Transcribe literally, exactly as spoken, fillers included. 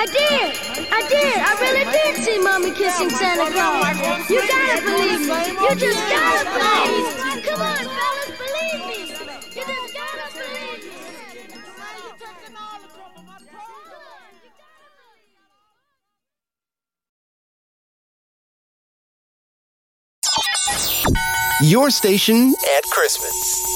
I did. I did. I really did see Mommy kissing Santa Claus. You gotta believe me. You just gotta believe me. Come on, fellas, believe me. You just gotta believe me. Your station at Christmas.